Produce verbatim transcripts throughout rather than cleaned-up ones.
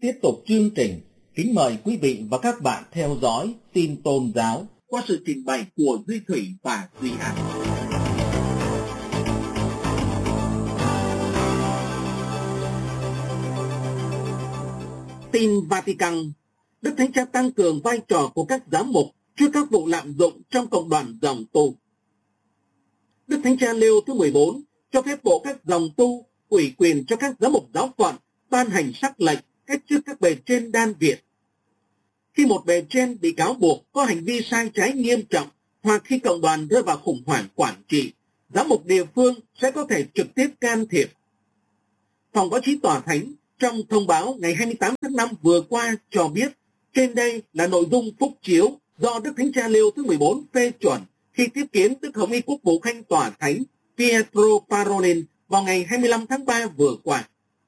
Tiếp tục chương trình, kính mời quý vị và các bạn theo dõi tin tôn giáo qua sự trình bày của Duy Thủy và Duy An. Tin Vatican, Đức Thánh Cha tăng cường vai trò của các giám mục trước các vụ lạm dụng trong cộng đoàn dòng tu. Đức Thánh Cha Leo thứ mười bốn cho phép bộ các dòng tu ủy quyền cho các giám mục giáo phận ban hành sắc lệnh cách chức các bề trên đan viện. Khi một bề trên bị cáo buộc có hành vi sai trái nghiêm trọng hoặc khi cộng đoàn rơi vào khủng hoảng quản trị, giám mục địa phương sẽ có thể trực tiếp can thiệp. Phòng báo chí Tòa Thánh trong thông báo ngày hai mươi tám tháng năm vừa qua cho biết trên đây là nội dung phúc chiếu do Đức Thánh Cha Leo thứ mười bốn phê chuẩn khi tiếp kiến Đức Hồng Y Quốc vụ Khanh Tòa Thánh Pietro Parolin vào ngày hai mươi lăm tháng ba vừa qua.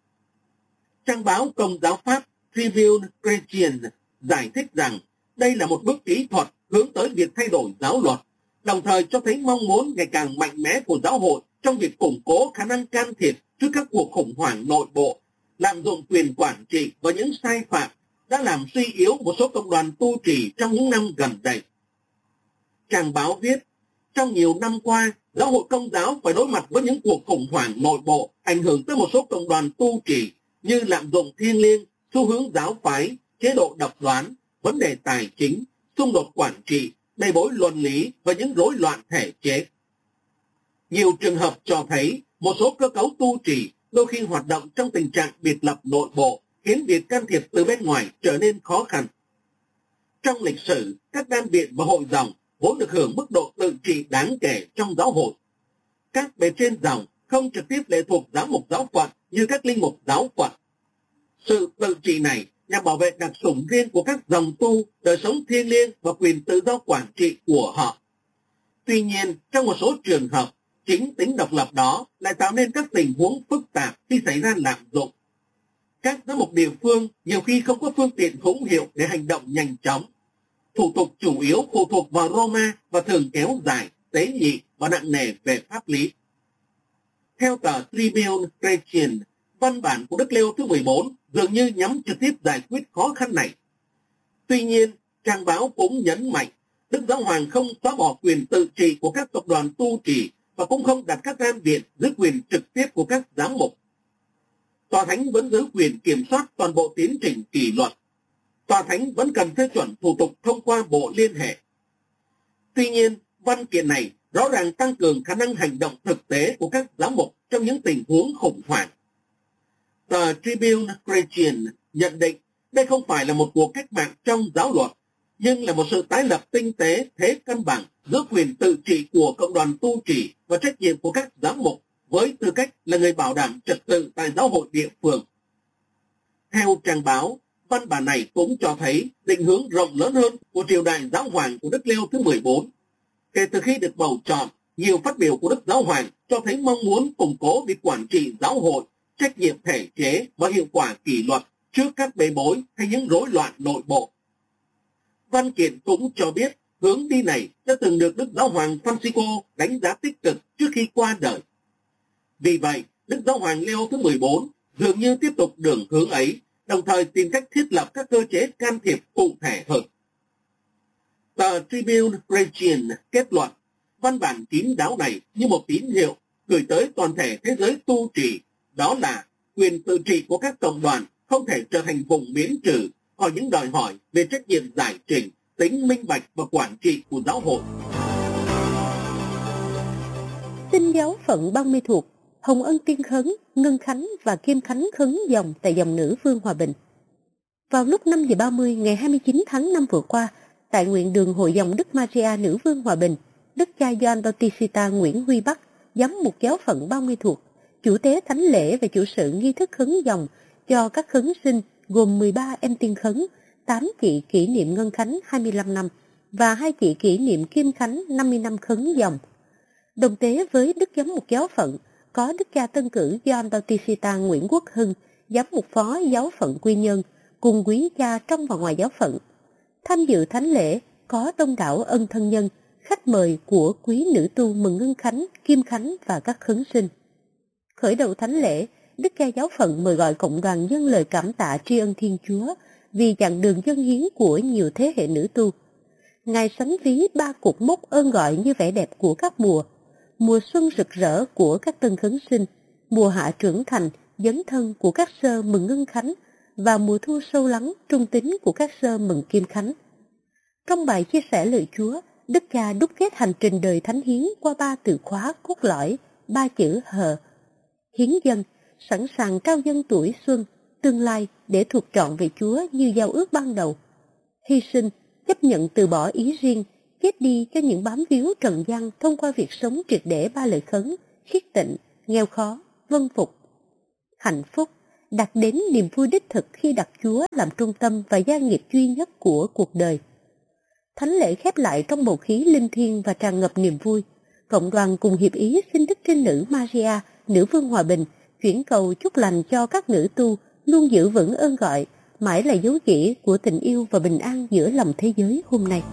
Trang báo Công giáo Pháp Tribune Chrétien giải thích rằng đây là một bước kỹ thuật hướng tới việc thay đổi giáo luật, đồng thời cho thấy mong muốn ngày càng mạnh mẽ của giáo hội trong việc củng cố khả năng can thiệp trước các cuộc khủng hoảng nội bộ, lạm dụng quyền quản trị và những sai phạm đã làm suy yếu một số cộng đoàn tu trì trong những năm gần đây. Trang báo viết, trong nhiều năm qua, giáo hội Công giáo phải đối mặt với những cuộc khủng hoảng nội bộ ảnh hưởng tới một số cộng đoàn tu trì như lạm dụng thiêng liêng, xu hướng giáo phái, chế độ độc đoán, vấn đề tài chính, xung đột quản trị, bê bối luân lý và những rối loạn thể chế. Nhiều trường hợp cho thấy một số cơ cấu tu trì đôi khi hoạt động trong tình trạng biệt lập nội bộ, khiến việc can thiệp từ bên ngoài trở nên khó khăn. Trong lịch sử, các đan viện và hội dòng vốn được hưởng mức độ tự trị đáng kể trong giáo hội. Các bề trên dòng không trực tiếp lệ thuộc giám mục giáo phận như các linh mục giáo phận. Sự tự trị này nhằm bảo vệ đặc sủng riêng của các dòng tu, đời sống thiêng liêng và quyền tự do quản trị của họ. Tuy nhiên, trong một số trường hợp, chính tính độc lập đó lại tạo nên các tình huống phức tạp khi xảy ra lạm dụng. Các giám mục địa phương nhiều khi không có phương tiện hữu hiệu để hành động nhanh chóng. Thủ tục chủ yếu phụ thuộc vào Roma và thường kéo dài, tế nhị và nặng nề về pháp lý. Theo tờ Tribune Chrétien, văn bản của Đức Leo thứ mười bốn dường như nhắm trực tiếp giải quyết khó khăn này. Tuy nhiên, trang báo cũng nhấn mạnh, Đức Giáo Hoàng không xóa bỏ quyền tự trị của các tập đoàn tu trì và cũng không đặt các đan viện dưới quyền trực tiếp của các giám mục. Tòa Thánh vẫn giữ quyền kiểm soát toàn bộ tiến trình kỷ luật. Tòa Thánh vẫn cần phê chuẩn thủ tục thông qua bộ liên hệ. Tuy nhiên, văn kiện này rõ ràng tăng cường khả năng hành động thực tế của các giám mục trong những tình huống khủng hoảng. Tờ Tribune Chrétien nhận định đây không phải là một cuộc cách mạng trong giáo luật, nhưng là một sự tái lập tinh tế thế cân bằng giữa quyền tự trị của cộng đoàn tu trì và trách nhiệm của các giám mục với tư cách là người bảo đảm trật tự tại giáo hội địa phương. Theo trang báo, văn bản này cũng cho thấy định hướng rộng lớn hơn của triều đại giáo hoàng của Đức Leo thứ mười bốn. Kể từ khi được bầu chọn, nhiều phát biểu của Đức Giáo Hoàng cho thấy mong muốn củng cố việc quản trị giáo hội, trách nhiệm thể chế và hiệu quả kỷ luật trước các bê bối hay những rối loạn nội bộ. Văn kiện cũng cho biết hướng đi này đã từng được Đức Giáo Hoàng Francisco đánh giá tích cực trước khi qua đời. Vì vậy, Đức Giáo Hoàng Leo thứ mười bốn dường như tiếp tục đường hướng ấy, đồng thời tìm cách thiết lập các cơ chế can thiệp cụ thể hơn. Tờ Tribune Chrétien kết luận, văn bản kín đáo này như một tín hiệu gửi tới toàn thể thế giới tu trì, đó là quyền tự trị của các cộng đoàn không thể trở thành vùng miễn trừ hoặc những đòi hỏi về trách nhiệm giải trình, tính minh bạch và quản trị của giáo hội. Tin giáo phận Ban Mê Thuột, Hồng Ân Tiên Khấn, Ngân Khánh và Kim Khánh khấn dòng tại dòng nữ Vương Hòa Bình. Vào lúc năm giờ ba mươi ngày hai mươi chín tháng năm vừa qua, tại nguyện đường Hội dòng Đức Maria Nữ Vương Hòa Bình, Đức cha Gioan Bautista Nguyễn Huy Bắc, giám mục giáo phận Ban Mê Thuột, chủ tế thánh lễ và chủ sự nghi thức khấn dòng cho các khấn sinh gồm mười ba em tiên khấn, tám chị kỷ niệm Ngân Khánh hai mươi lăm năm và hai chị kỷ niệm Kim Khánh năm mươi năm khấn dòng. Đồng tế với Đức giám mục giáo phận có Đức cha tân cử Gioan Bautista Nguyễn Quốc Hưng, giám mục phó giáo phận Quy Nhơn, cùng quý cha trong và ngoài giáo phận. Tham dự thánh lễ có đông đảo ân thân nhân, khách mời của quý nữ tu mừng Ngân Khánh, Kim Khánh và các khấn sinh. Khởi đầu thánh lễ, Đức cha giáo phận mời gọi cộng đoàn dâng lời cảm tạ tri ân Thiên Chúa vì chặng đường dâng hiến của nhiều thế hệ nữ tu. Ngài sánh ví ba cột mốc ơn gọi như vẻ đẹp của các mùa: mùa xuân rực rỡ của các tân khấn sinh, mùa hạ trưởng thành, dấn thân của các sơ mừng ngân khánh và mùa thu sâu lắng, trung tín của các sơ mừng kim khánh. Trong bài chia sẻ lời Chúa, Đức cha đúc kết hành trình đời thánh hiến qua ba từ khóa cốt lõi, ba chữ hờ: hiến dâng, sẵn sàng trao dâng tuổi xuân, tương lai để thuộc trọn về Chúa như giao ước ban đầu; hy sinh, chấp nhận từ bỏ ý riêng, chết đi cho những bám víu trần gian thông qua việc sống triệt để ba lời khấn: khiết tịnh, nghèo khó, vâng phục; hạnh phúc, đạt đến niềm vui đích thực khi đặt Chúa làm trung tâm và gia nghiệp duy nhất của cuộc đời. Thánh lễ khép lại trong bầu khí linh thiêng và tràn ngập niềm vui. Cộng đoàn cùng hiệp ý xin Đức Trinh Nữ Maria, Nữ Vương Hòa Bình, chuyển cầu chúc lành cho các nữ tu luôn giữ vững ơn gọi, mãi là dấu chỉ của tình yêu và bình an giữa lòng thế giới hôm nay.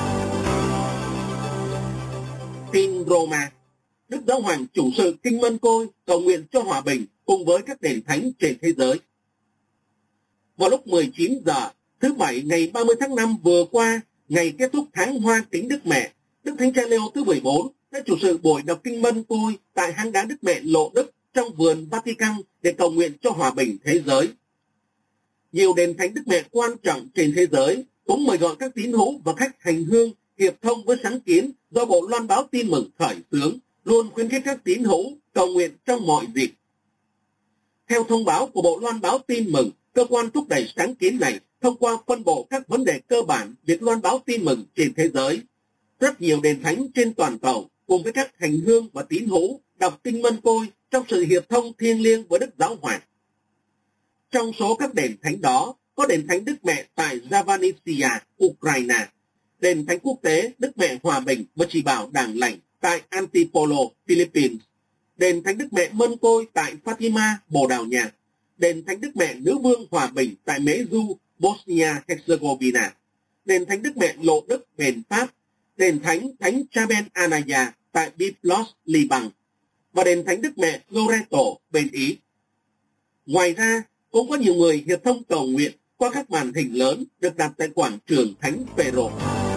Tin Roma. Đức Giáo Hoàng chủ sự Kinh Mân Côi cầu nguyện cho hòa bình cùng với các đền thánh trên thế giới. Vào lúc mười chín giờ thứ Bảy ngày ba mươi tháng năm vừa qua, ngày kết thúc tháng Hoa Kính Đức Mẹ, Đức Thánh Cha Leo thứ mười bốn đã chủ sự buổi đọc Kinh Mân Côi tại hang đá Đức Mẹ Lộ Đức trong vườn Vatican để cầu nguyện cho hòa bình thế giới. Nhiều đền thánh Đức Mẹ quan trọng trên thế giới cũng mời gọi các tín hữu và khách hành hương hiệp thông với sáng kiến do Bộ Loan báo Tin Mừng khởi xướng, luôn khuyến khích các tín hữu cầu nguyện trong mọi dịp. Theo thông báo của Bộ Loan báo Tin Mừng, cơ quan thúc đẩy sáng kiến này thông qua phân bổ các vấn đề cơ bản việc loan báo tin mừng trên thế giới. Rất nhiều đền thánh trên toàn cầu cùng với các hành hương và tín hữu đọc Kinh Mân Côi trong sự hiệp thông thiêng liêng với Đức Giáo Hoàng. Trong số các đền thánh đó có đền thánh Đức Mẹ tại Zavanisia, Ukraine, đền thánh quốc tế Đức Mẹ Hòa Bình và Chỉ Bảo Đàng Lành tại Antipolo, Philippines, đền thánh Đức Mẹ Mân Côi tại Fatima, Bồ Đào Nha, đền thánh Đức Mẹ Nữ Vương Hòa Bình tại Mezhu, Bosnia-Herzegovina, đền thánh Đức Mẹ Lộ Đức, bền Pháp, đền thánh Thánh Chaben Anaya tại Byblos, Liban và đền thánh Đức Mẹ Loreto, bên Ý. Ngoài ra, cũng có nhiều người hiệp thông cầu nguyện qua các màn hình lớn được đặt tại quảng trường Thánh Phêrô.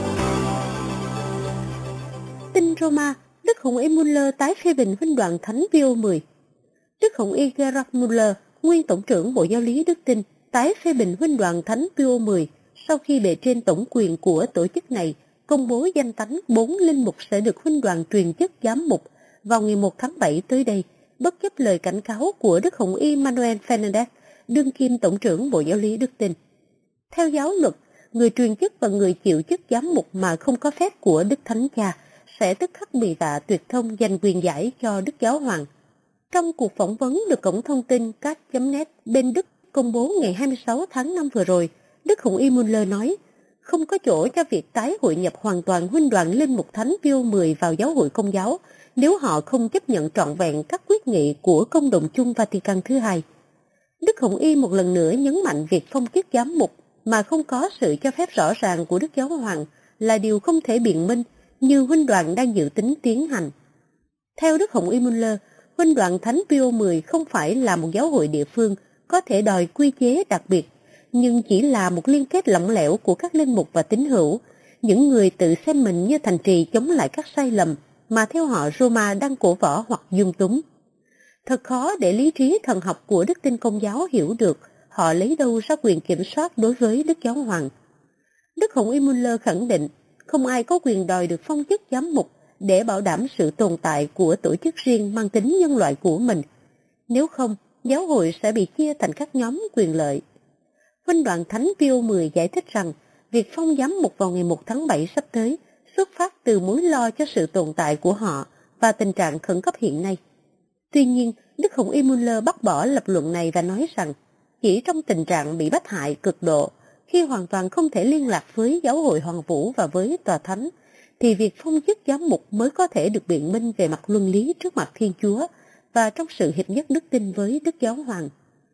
Tin Roma, Đức Hồng Y Muller tái phê bình huynh đoàn Thánh Pio mười. Đức Hồng Y Gerhard Muller, nguyên tổng trưởng Bộ Giáo lý Đức Tin, tái phê bình huynh đoàn Thánh Pio mười sau khi bề trên tổng quyền của tổ chức này công bố danh tánh bốn linh mục sẽ được huynh đoàn truyền chức giám mục vào ngày một tháng bảy tới đây, bất chấp lời cảnh cáo của Đức Hồng Y Manuel Fernandez, đương kim tổng trưởng Bộ Giáo lý Đức Tin. Theo giáo luật, người truyền chức và người chịu chức giám mục mà không có phép của Đức Thánh Cha sẽ tức khắc bị vạ tuyệt thông dành quyền giải cho Đức Giáo Hoàng. Trong cuộc phỏng vấn được cổng thông tin cat chấm net bên Đức công bố ngày hai mươi sáu tháng năm vừa rồi, Đức Hồng Y Muller nói, không có chỗ cho việc tái hội nhập hoàn toàn huynh đoàn linh mục Thánh Pio mười vào giáo hội Công giáo nếu họ không chấp nhận trọn vẹn các quyết nghị của Công đồng chung Vatican thứ hai. Đức Hồng Y một lần nữa nhấn mạnh việc phong chức giám mục mà không có sự cho phép rõ ràng của Đức Giáo Hoàng là điều không thể biện minh như huynh đoàn đang dự tính tiến hành. Theo Đức Hồng Y Muller, huynh đoàn Thánh Pio mười không phải là một giáo hội địa phương có thể đòi quy chế đặc biệt, nhưng chỉ là một liên kết lỏng lẻo của các linh mục và tín hữu, những người tự xem mình như thành trì chống lại các sai lầm mà theo họ Roma đang cổ võ hoặc dung túng. Thật khó để lý trí thần học của Đức Tin Công giáo hiểu được họ lấy đâu ra quyền kiểm soát đối với Đức Giáo Hoàng. Đức Hồng Y Muller khẳng định không ai có quyền đòi được phong chức giám mục để bảo đảm sự tồn tại của tổ chức riêng mang tính nhân loại của mình. Nếu không, giáo hội sẽ bị chia thành các nhóm quyền lợi. Huynh đoàn Thánh Pio mười giải thích rằng việc phong giám mục vào ngày một tháng bảy sắp tới xuất phát từ mối lo cho sự tồn tại của họ và tình trạng khẩn cấp hiện nay. Tuy nhiên, Đức Hồng Y Muller bác bỏ lập luận này và nói rằng chỉ trong tình trạng bị bách hại cực độ, khi hoàn toàn không thể liên lạc với giáo hội Hoàng Vũ và với Tòa Thánh, thì việc phong chức giám mục mới có thể được biện minh về mặt luân lý trước mặt Thiên Chúa và trong sự hiệp nhất đức tin với Đức Giáo Hoàng.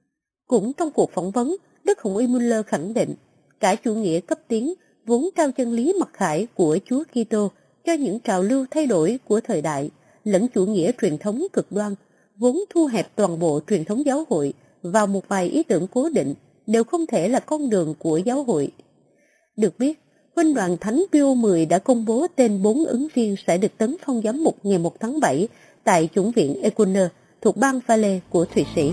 Cũng trong cuộc phỏng vấn, Đức Hồng Y Muller khẳng định cả chủ nghĩa cấp tiến vốn trao chân lý mặc khải của Chúa Kitô cho những trào lưu thay đổi của thời đại, lẫn chủ nghĩa truyền thống cực đoan vốn thu hẹp toàn bộ truyền thống giáo hội vào một vài ý tưởng cố định, đều không thể là con đường của giáo hội. Được biết, Huynh đoàn Thánh Pio mười đã công bố tên bốn ứng viên sẽ được tấn phong giám mục ngày một tháng bảy tại chủng viện Ecuner thuộc bang Valais của Thụy Sĩ.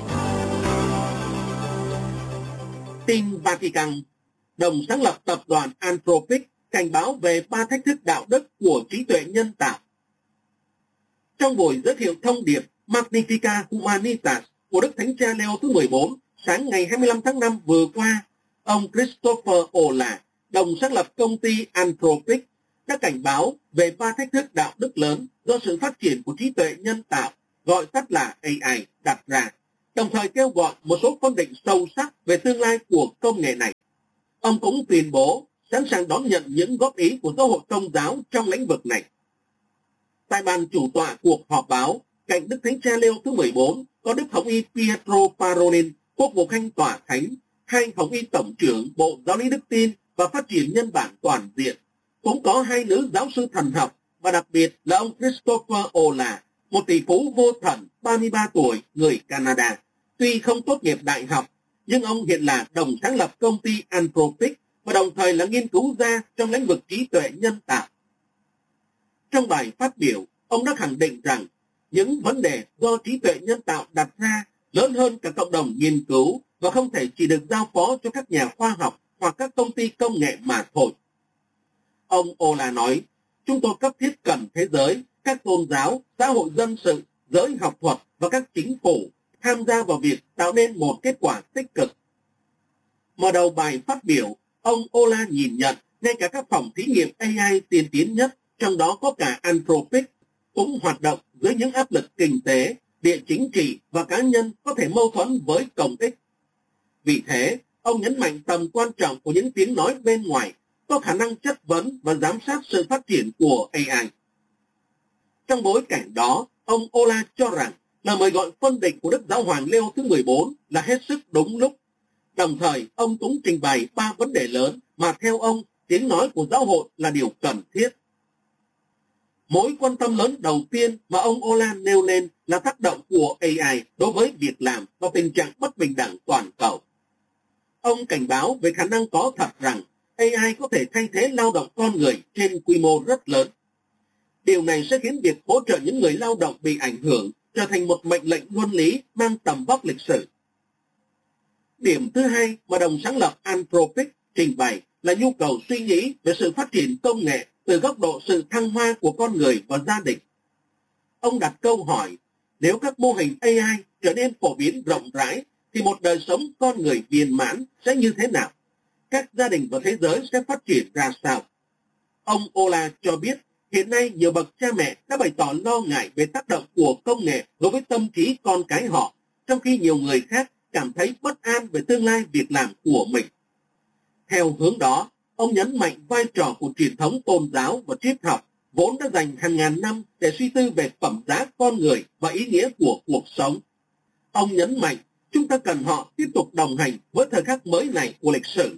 Tin Vatican, đồng sáng lập tập đoàn Anthropic cảnh báo về ba thách thức đạo đức của trí tuệ nhân tạo. Trong buổi giới thiệu thông điệp Magnificat Humanitas của Đức Thánh Cha Leo thứ mười bốn sáng ngày hai mươi lăm tháng năm vừa qua, ông Christopher Olah, đồng sáng lập công ty Anthropic, đã cảnh báo về ba thách thức đạo đức lớn do sự phát triển của trí tuệ nhân tạo, gọi tắt là a i, đặt ra, đồng thời kêu gọi một số phân định sâu sắc về tương lai của công nghệ này. Ông cũng tuyên bố sẵn sàng đón nhận những góp ý của giáo hội Công giáo trong lĩnh vực này. Tại bàn chủ tọa cuộc họp báo, cạnh Đức Thánh Cha Leo thứ mười bốn có Đức Hồng y Pietro Parolin, Quốc vụ Khanh Tòa Thánh, hai Hồng y Tổng trưởng Bộ Giáo lý Đức tin và Phát triển Nhân bản toàn diện. Cũng có hai nữ giáo sư thần học và đặc biệt là ông Christopher Olah, một tỷ phú vô thần ba mươi ba tuổi, người Canada. Tuy không tốt nghiệp đại học, nhưng ông hiện là đồng sáng lập công ty Anthropic và đồng thời là nghiên cứu gia trong lĩnh vực trí tuệ nhân tạo. Trong bài phát biểu, ông đã khẳng định rằng những vấn đề do trí tuệ nhân tạo đặt ra lớn hơn cả cộng đồng nghiên cứu và không thể chỉ được giao phó cho các nhà khoa học hoặc các công ty công nghệ mà thôi. Ông Olah nói, chúng tôi cấp thiết cần thế giới, các tôn giáo, xã hội dân sự, giới học thuật và các chính phủ tham gia vào việc tạo nên một kết quả tích cực. Mở đầu bài phát biểu, ông Olah nhìn nhận ngay cả các phòng thí nghiệm a i tiên tiến nhất, trong đó có cả Anthropic, cũng hoạt động dưới những áp lực kinh tế, địa chính trị và cá nhân có thể mâu thuẫn với công ích. Vì thế, ông nhấn mạnh tầm quan trọng của những tiếng nói bên ngoài, có khả năng chất vấn và giám sát sự phát triển của a i. Trong bối cảnh đó, ông Olah cho rằng lời mời gọi phân định của Đức Giáo hoàng Leo thứ mười bốn là hết sức đúng lúc. Đồng thời, ông cũng trình bày ba vấn đề lớn mà theo ông, tiếng nói của giáo hội là điều cần thiết. Mối quan tâm lớn đầu tiên mà ông Olah nêu lên là tác động của a i đối với việc làm và tình trạng bất bình đẳng toàn cầu. Ông cảnh báo về khả năng có thật rằng a i có thể thay thế lao động con người trên quy mô rất lớn. Điều này sẽ khiến việc hỗ trợ những người lao động bị ảnh hưởng trở thành một mệnh lệnh luân lý mang tầm vóc lịch sử. Điểm thứ hai mà đồng sáng lập Anthropic trình bày là nhu cầu suy nghĩ về sự phát triển công nghệ từ góc độ sự thăng hoa của con người và gia đình. Ông đặt câu hỏi, nếu các mô hình a i trở nên phổ biến rộng rãi, thì một đời sống con người viên mãn sẽ như thế nào? Các gia đình và thế giới sẽ phát triển ra sao? Ông Olah cho biết, hiện nay nhiều bậc cha mẹ đã bày tỏ lo ngại về tác động của công nghệ đối với tâm trí con cái họ, trong khi nhiều người khác cảm thấy bất an về tương lai việc làm của mình. Theo hướng đó, ông nhấn mạnh vai trò của truyền thống tôn giáo và triết học, vốn đã dành hàng ngàn năm để suy tư về phẩm giá con người và ý nghĩa của cuộc sống. Ông nhấn mạnh, chúng ta cần họ tiếp tục đồng hành với thời khắc mới này của lịch sử.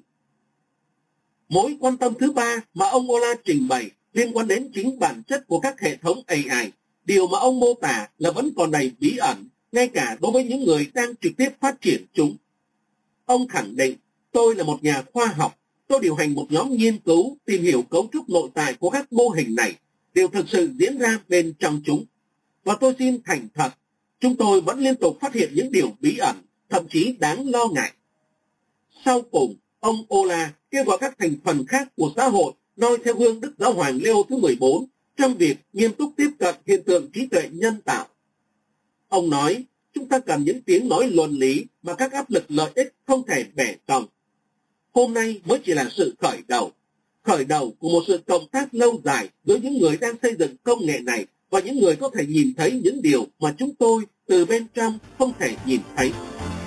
Mối quan tâm thứ ba mà ông Olah trình bày liên quan đến chính bản chất của các hệ thống a i, điều mà ông mô tả là vẫn còn đầy bí ẩn, ngay cả đối với những người đang trực tiếp phát triển chúng. Ông khẳng định, tôi là một nhà khoa học, tôi điều hành một nhóm nghiên cứu tìm hiểu cấu trúc nội tại của các mô hình này, điều thực sự diễn ra bên trong chúng. Và tôi xin thành thật, chúng tôi vẫn liên tục phát hiện những điều bí ẩn, thậm chí đáng lo ngại. Sau cùng, ông Olah kêu gọi các thành phần khác của xã hội noi theo gương Đức Giáo hoàng Leo thứ mười bốn trong việc nghiêm túc tiếp cận hiện tượng trí tuệ nhân tạo. Ông nói, chúng ta cần những tiếng nói luân lý mà các áp lực lợi ích không thể bẻ cong. Hôm nay mới chỉ là sự khởi đầu, khởi đầu của một sự cộng tác lâu dài với những người đang xây dựng công nghệ này và những người có thể nhìn thấy những điều mà chúng tôi từ bên trong không thể nhìn thấy.